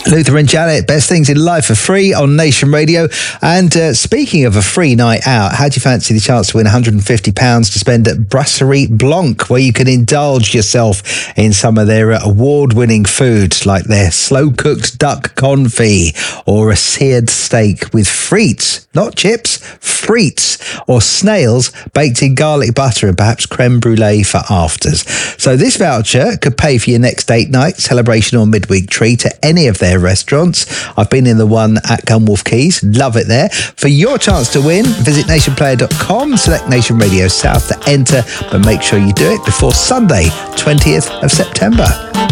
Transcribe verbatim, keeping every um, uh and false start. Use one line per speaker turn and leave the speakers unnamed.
Luther and Janet, best things in life for free on Nation Radio. And uh, speaking of a free night out, how do you fancy the chance to win one hundred fifty pounds to spend at Brasserie Blanc, where you can indulge yourself in some of their award-winning foods, like their slow-cooked duck confit or a seared steak with frites, not chips, frites, or snails baked in garlic butter and perhaps creme brulee for afters. So this voucher could pay for your next date night, celebration or midweek treat at any of their restaurants. I've been in the one at Gunwolf Keys. Love it there. For your chance to win, visit nation player dot com, select Nation Radio South to enter, but make sure you do it before Sunday, twentieth of September.